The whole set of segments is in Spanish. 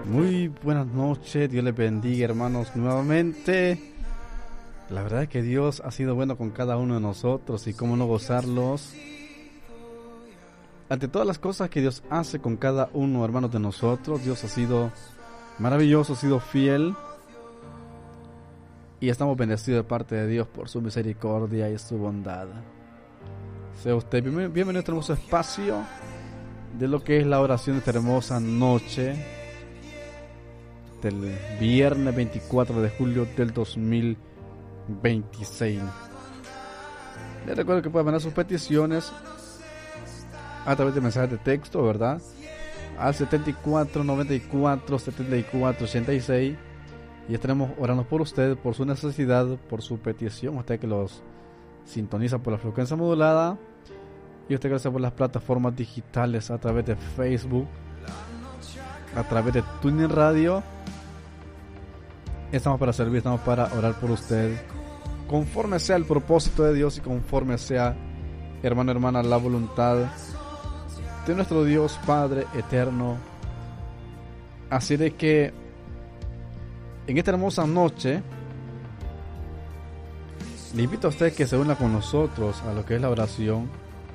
Muy buenas noches, Dios les bendiga, hermanos, nuevamente. La verdad es que Dios ha sido bueno con cada uno de nosotros y cómo no gozarlos. Ante todas las cosas que Dios hace con cada uno, hermanos, de nosotros, Dios ha sido maravilloso, ha sido fiel. Y estamos bendecidos de parte de Dios por su misericordia y su bondad. Sea usted bienvenido a este hermoso espacio de lo que es la oración de esta hermosa noche del viernes 24 de julio del 2026. Les recuerdo que pueden mandar sus peticiones a través de mensajes de texto, ¿verdad? Al 74 94 74 86 y estaremos orando por usted, por su necesidad, por su petición. Usted que los sintoniza por la frecuencia modulada y usted que lo hace por las plataformas digitales a través de Facebook, a través de TuneIn Radio. Estamos para servir, estamos para orar por usted conforme sea el propósito de Dios y conforme sea, hermano, hermana, la voluntad de nuestro Dios Padre eterno. Así de que en esta hermosa noche le invito a usted que se una con nosotros a lo que es la oración.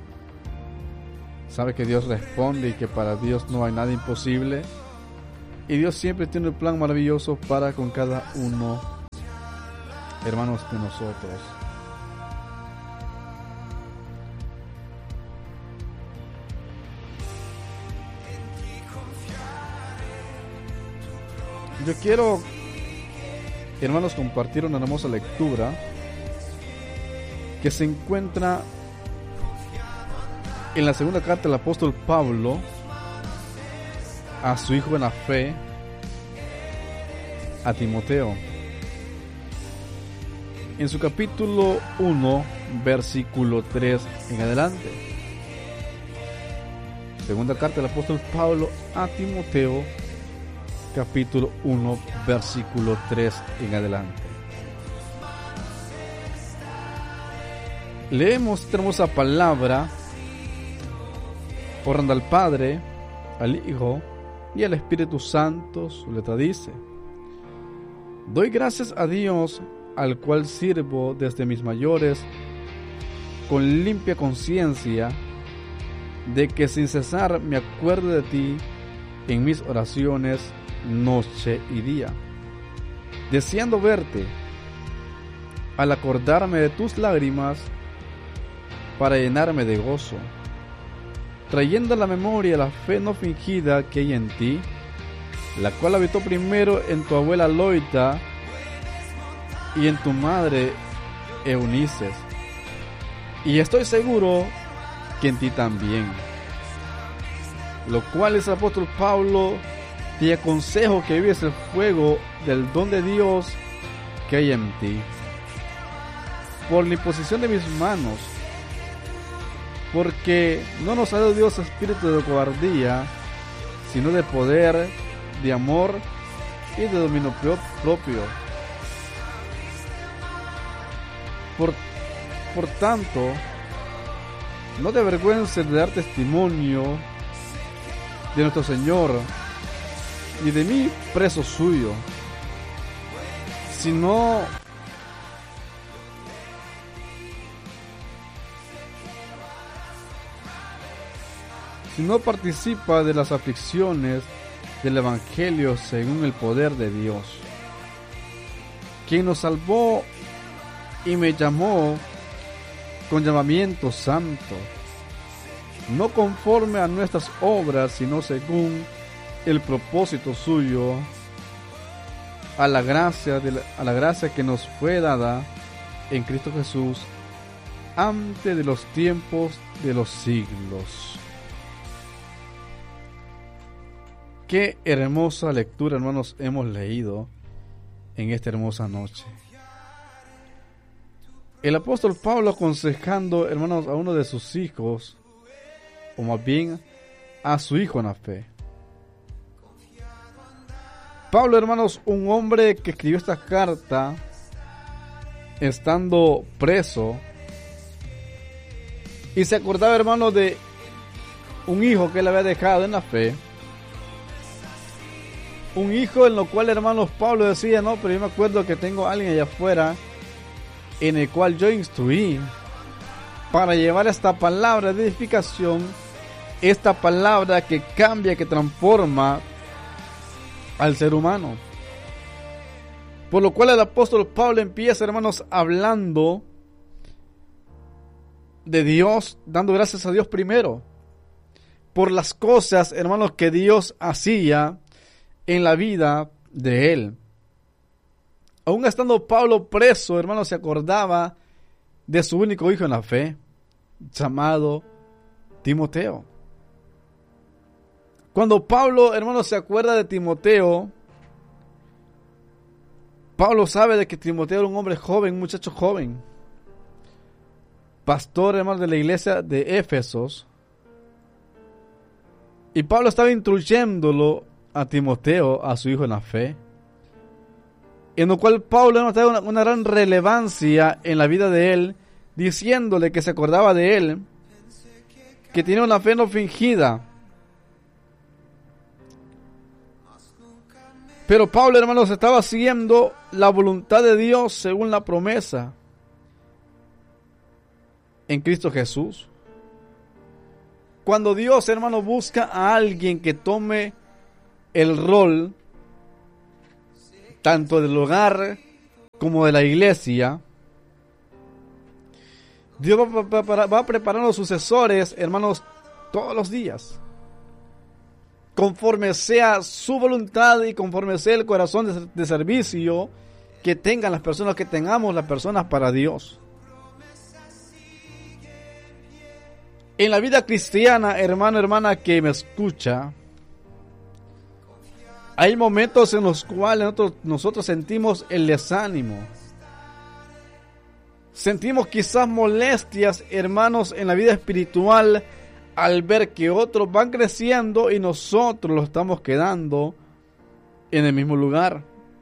Sabe que Dios responde y que para Dios no hay nada imposible. Y Dios siempre tiene un plan maravilloso para con cada uno, hermanos, de nosotros. Yo quiero, hermanos, compartir una hermosa lectura que se encuentra en la segunda carta del apóstol Pablo a su hijo en la fe, a Timoteo. En su capítulo 1, versículo 3 en adelante. Segunda carta del apóstol Pablo a Timoteo, capítulo 1, versículo 3 en adelante. Leemos esta hermosa palabra, orando al Padre, al Hijo y al Espíritu Santo. Su letra dice: doy gracias a Dios, al cual sirvo desde mis mayores con limpia conciencia, de que sin cesar me acuerdo de ti en mis oraciones noche y día, deseando verte, al acordarme de tus lágrimas para llenarme de gozo, trayendo a la memoria la fe no fingida que hay en ti, la cual habitó primero en tu abuela Loida y en tu madre Eunices, y estoy seguro que en ti también. Lo cual es el apóstol Pablo, te aconsejo que vives el fuego del don de Dios que hay en ti, por la imposición de mis manos, porque no nos ha dado Dios espíritu de cobardía, sino de poder, de amor y de dominio propio. Por tanto, no te avergüences de dar testimonio de nuestro Señor, ni de mí preso suyo, sino participa de las aflicciones del Evangelio según el poder de Dios, quien nos salvó y me llamó con llamamiento santo, no conforme a nuestras obras, sino según el propósito suyo, a la gracia que nos fue dada en Cristo Jesús antes de los tiempos de los siglos. Qué hermosa lectura, hermanos, hemos leído en esta hermosa noche. El apóstol Pablo aconsejando, hermanos, a uno de sus hijos, o más bien a su hijo en la fe. Pablo, hermanos, un hombre que escribió esta carta estando preso, y se acordaba, hermanos, de un hijo que él había dejado en la fe, un hijo en lo cual, hermanos, Pablo decía, no, pero yo me acuerdo que tengo a alguien allá afuera en el cual yo instruí para llevar esta palabra de edificación, esta palabra que cambia, que transforma al ser humano. Por lo cual el apóstol Pablo empieza, hermanos, hablando de Dios, dando gracias a Dios primero por las cosas, hermanos, que Dios hacía en la vida de él. Aún estando Pablo preso, hermanos, se acordaba de su único hijo en la fe, llamado Timoteo. Cuando Pablo, hermanos, se acuerda de Timoteo, Pablo sabe de que Timoteo era un hombre joven, un muchacho joven, pastor, hermano, de la iglesia de Éfesos. Y Pablo estaba instruyéndolo a Timoteo, a su hijo en la fe, en lo cual Pablo notaba una gran relevancia en la vida de él, diciéndole que se acordaba de él, que tenía una fe no fingida. Pero Pablo, hermanos, estaba siguiendo la voluntad de Dios según la promesa en Cristo Jesús. Cuando Dios, hermano, busca a alguien que tome el rol tanto del hogar como de la iglesia, Dios va preparando sucesores, hermanos, todos los días, conforme sea su voluntad y conforme sea el corazón de servicio que tengan las personas, que tengamos las personas para Dios. En la vida cristiana, hermano, hermana que me escucha, hay momentos en los cuales nosotros sentimos el desánimo. Sentimos quizás molestias, hermanos, en la vida espiritual al ver que otros van creciendo y nosotros los estamos quedando en el mismo lugar.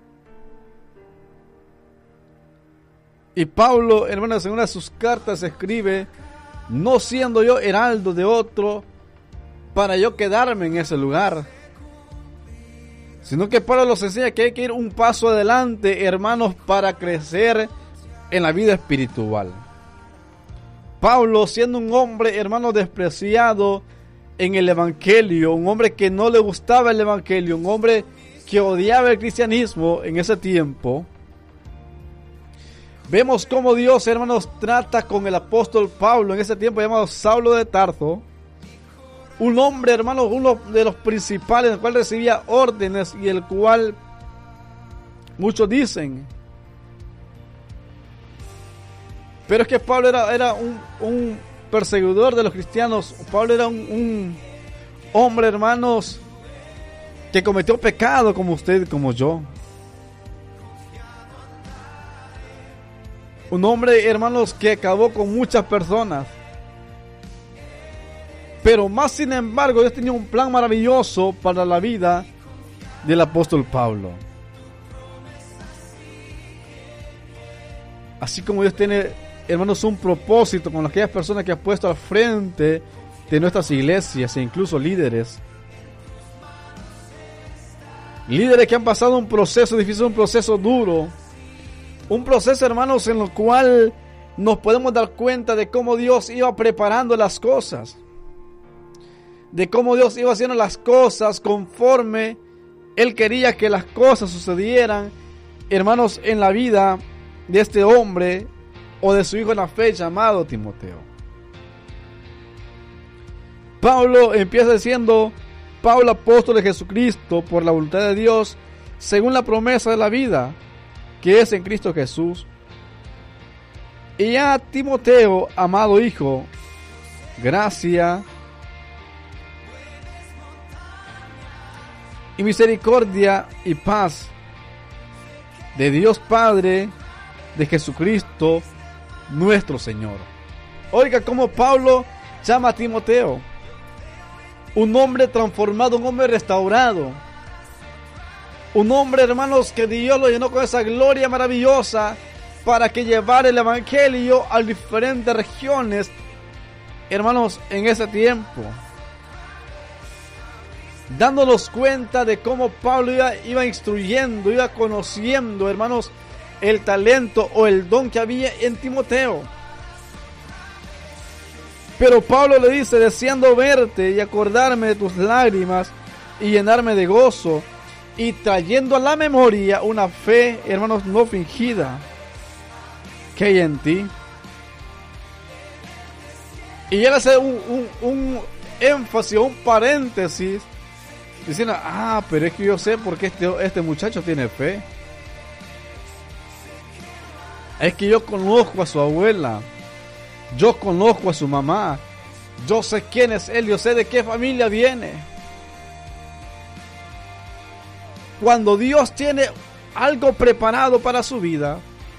Y Pablo, hermanos, en una de sus cartas escribe: no siendo yo heraldo de otro para yo quedarme en ese lugar, sino que Pablo nos enseña que hay que ir un paso adelante, hermanos, para crecer en la vida espiritual. Pablo, siendo un hombre, hermano, despreciado en el evangelio, un hombre que no le gustaba el evangelio, un hombre que odiaba el cristianismo en ese tiempo, vemos cómo Dios, hermanos, trata con el apóstol Pablo en ese tiempo, llamado Saulo de Tarso, un hombre, hermanos, uno de los principales, el cual recibía órdenes y el cual muchos dicen. Pero es que Pablo era un perseguidor de los cristianos. Pablo era un hombre, hermanos, que cometió pecado como usted y como yo. Un hombre, hermanos, que acabó con muchas personas. Pero más sin embargo, Dios tenía un plan maravilloso para la vida del apóstol Pablo. Así como Dios tiene, hermanos, un propósito con aquellas personas que ha puesto al frente de nuestras iglesias e incluso líderes. Líderes que han pasado un proceso difícil, un proceso duro. Un proceso, hermanos, en el cual nos podemos dar cuenta de cómo Dios iba preparando las cosas. De cómo Dios iba haciendo las cosas conforme Él quería que las cosas sucedieran, hermanos, en la vida de este hombre o de su hijo en la fe llamado Timoteo. Pablo empieza diciendo: Pablo, apóstol de Jesucristo, por la voluntad de Dios, según la promesa de la vida que es en Cristo Jesús. Y a Timoteo, amado hijo, gracia y misericordia y paz de Dios Padre, de Jesucristo nuestro Señor. Oiga cómo Pablo llama a Timoteo: un hombre transformado, un hombre restaurado, un hombre, hermanos, que Dios lo llenó con esa gloria maravillosa para que llevara el evangelio a diferentes regiones, hermanos, en ese tiempo. dándonos cuenta de cómo Pablo iba instruyendo, iba conociendo, hermanos, el talento o el don que había en Timoteo. Pero Pablo le dice, deseando verte y acordarme de tus lágrimas y llenarme de gozo, y trayendo a la memoria una fe, hermanos, no fingida que hay en ti. Y él hace un énfasis, un paréntesis, diciendo, pero es que yo sé por qué este muchacho tiene fe. Es que yo conozco a su abuela, yo conozco a su mamá, yo sé quién es él, yo sé de qué familia viene. Cuando Dios tiene algo preparado para su vida,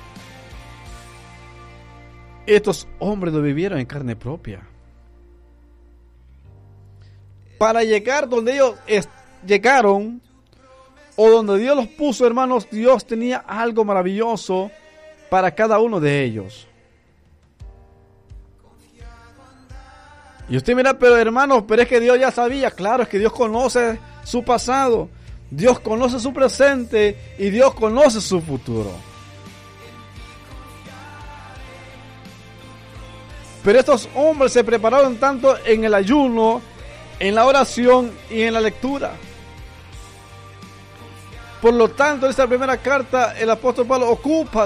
estos hombres lo vivieron en carne propia. Para llegar donde ellos llegaron, o donde Dios los puso, hermanos, Dios tenía algo maravilloso para cada uno de ellos. Y usted mira, pero hermanos, pero es que Dios ya sabía. Claro, es que Dios conoce su pasado, Dios conoce su presente y Dios conoce su futuro. Pero estos hombres se prepararon tanto en el ayuno, en la oración y en la lectura. Por lo tanto, en esta primera carta, el apóstol Pablo ocupa